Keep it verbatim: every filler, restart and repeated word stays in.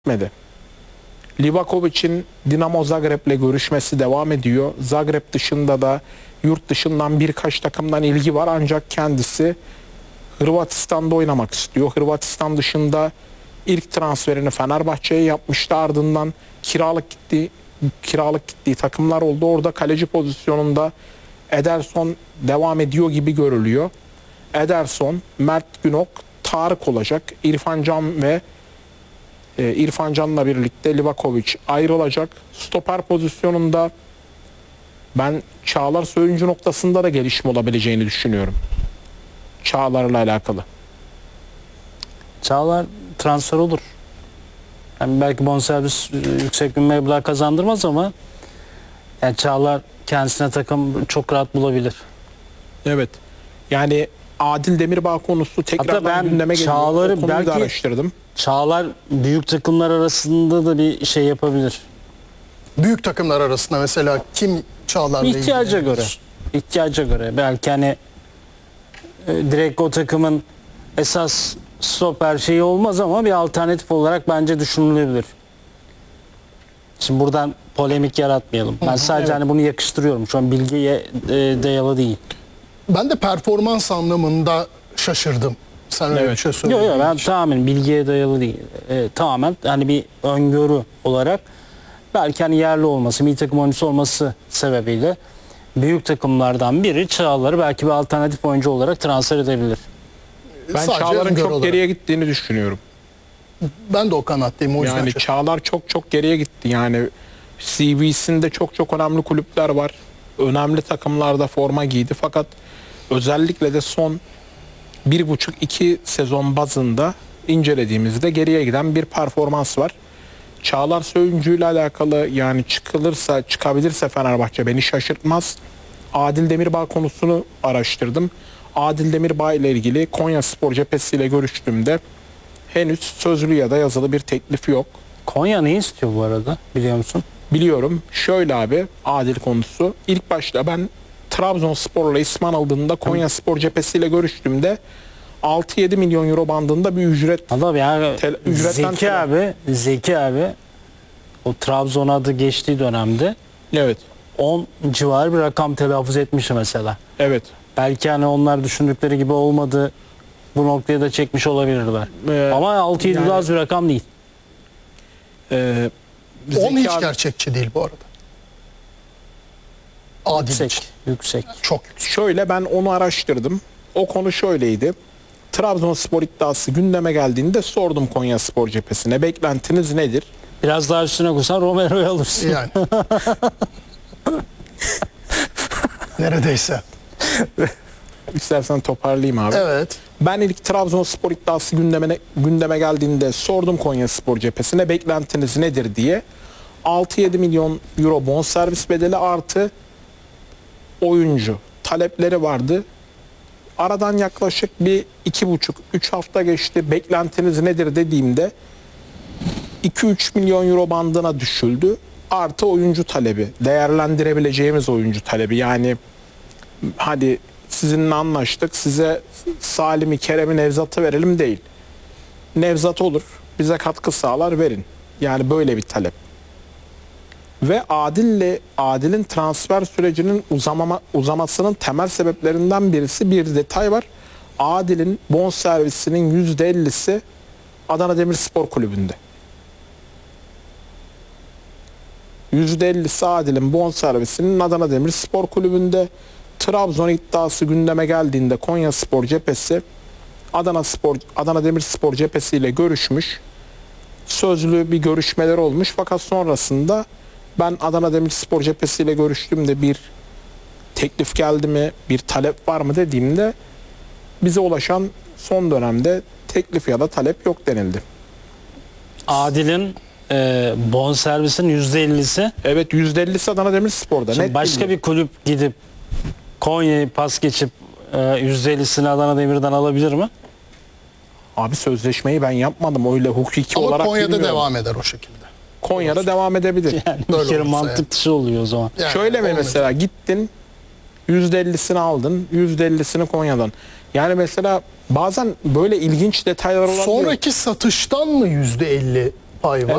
etmedi. Livakovic'in Dinamo Zagreb'le görüşmesi devam ediyor. Zagreb dışında da yurt dışından birkaç takımdan ilgi var ancak kendisi Hırvatistan'da oynamak istiyor. Hırvatistan dışında ilk transferini Fenerbahçe'ye yapmıştı. Ardından kiralık gittiği kiralık gittiği takımlar oldu. Orada kaleci pozisyonunda Ederson devam ediyor gibi görülüyor. Ederson, Mert Günok, Tarık olacak. İrfan Can ve e, İrfan Can'la birlikte Livakovic ayrılacak. Stoper pozisyonunda ben Çağlar Söyüncü noktasında da gelişme olabileceğini düşünüyorum. Çağlar'la alakalı. Çağlar transfer olur. Yani belki bonservis yüksek bir meblağ kazandırmaz ama yani Çağlar kendisine takım çok rahat bulabilir. Evet. Yani Adil Demirbağ konusu tekrardan gündeme geliyor. Çağlar'ı O konuyu belki da araştırdım. Çağlar büyük takımlar arasında da bir şey yapabilir. Büyük takımlar arasında mesela kim Çağlar'la ilgili? İhtiyaca göre. İhtiyaca göre. Belki hani e, direkt o takımın esas stoper şeyi olmaz ama bir alternatif olarak bence düşünülebilir. Şimdi buradan polemik yaratmayalım. Ben sadece evet. hani bunu yakıştırıyorum. Şu an bilgiye e, dayalı değil. Ben de performans anlamında şaşırdım. Sen öyle Evet. bir şey Yok söyledin. yok ben tamamen bilgiye dayalı değil. E, tamamen hani bir öngörü olarak belki hani yerli olması, milli takım oyuncusu olması sebebiyle büyük takımlardan biri Çağlar'ı belki bir alternatif oyuncu olarak transfer edebilir. Ben Sadece Çağlar'ın öngörü çok olarak. geriye gittiğini düşünüyorum. Ben de o kanattayım o yüzden. Yani şaşırdım. Çağlar çok çok geriye gitti. Yani C V'sinde çok çok önemli kulüpler var. Önemli takımlarda forma giydi. Fakat özellikle de son bir buçuk iki sezon bazında incelediğimizde geriye giden bir performans var. Çağlar Söyüncü ile alakalı yani çıkılırsa çıkabilirse Fenerbahçe beni şaşırtmaz. Adil Demirbağ konusunu araştırdım. Adil Demirbağ ile ilgili Konyaspor cephesiyle görüştüğümde henüz sözlü ya da yazılı bir teklifi yok. Konya ne istiyor bu arada biliyor musun? Biliyorum. Şöyle abi Adil konusu. İlk başta ben Trabzonspor'la İsman aldığında Konyaspor cephesiyle görüştüğümde altı yedi milyon euro bandında bir ücret. Adam yani Tel- ücretten Zeki tele- abi, Zeki abi o Trabzon adı geçtiği dönemde Evet. on civarı bir rakam telaffuz etmişti mesela. Evet. Belki hani onlar düşündükleri gibi olmadı. Bu noktaya da çekmiş olabilirler. Ee, Ama altı yedi yani- az bir rakam değil. Ee, on Zeki hiç abi- gerçekçi değil bu arada. Adil Yüksek, için. yüksek. Çok yüksek. Şöyle ben onu araştırdım. O konu şöyleydi. Trabzonspor iddiası gündeme geldiğinde sordum Konyaspor cephesine. Beklentiniz nedir? Biraz daha üstüne koysan Romero'yu alırsın. Yani. Neredeyse. İstersen toparlayayım abi. Evet. Ben ilk Trabzonspor iddiası gündeme, gündeme geldiğinde sordum Konyaspor cephesine beklentiniz nedir diye. altı yedi milyon euro bonservis bedeli artı oyuncu talepleri vardı. Aradan yaklaşık bir iki buçuk üç hafta geçti. Beklentiniz nedir dediğimde iki üç milyon euro bandına düşüldü. Artı oyuncu talebi. Değerlendirebileceğimiz oyuncu talebi. Yani hadi sizinle anlaştık. Size Salim'i, Kerem'i, Nevzat'ı verelim değil. Nevzat olur. Bize katkı sağlar verin. Yani böyle bir talep. Ve Adil'le Adil'in transfer sürecinin uzamama, uzamasının temel sebeplerinden birisi bir detay var. Adil'in bonservisinin yüzde ellisi Adana Demirspor Kulübü'nde. yüzde ellisi Adil'in bonservisinin Adana Demirspor Kulübü'nde. Trabzon iddiası gündeme geldiğinde Konyaspor cephesi Adana Spor Adana Demirspor cephesiyle görüşmüş. Sözlü bir görüşmeler olmuş fakat sonrasında ben Adana Demirspor cephesiyle görüştüğümde bir teklif geldi mi, bir talep var mı dediğimde bize ulaşan son dönemde teklif ya da talep yok denildi. Adil'in e, bonservisinin yüzde ellisi. Evet yüzde ellisi Adana Demirspor'da. Şimdi Net başka bilgi. bir kulüp gidip Konya'yı pas geçip e, yüzde ellisini Adana Demir'den alabilir mi? Abi sözleşmeyi ben yapmadım öyle hukuki Ama olarak Konya'da bilmiyorum. devam eder o şekilde. Konya'da devam edebilir. Yani Böyle bir kere olursa mantık yani. dışı oluyor o zaman. Yani Şöyle mi olmayacak. mesela gittin yüzde ellisini aldın, yüzde ellisini Konya'dan. Yani mesela bazen böyle ilginç detaylar olabiliyor. Sonraki satıştan mı yüzde elli pay var.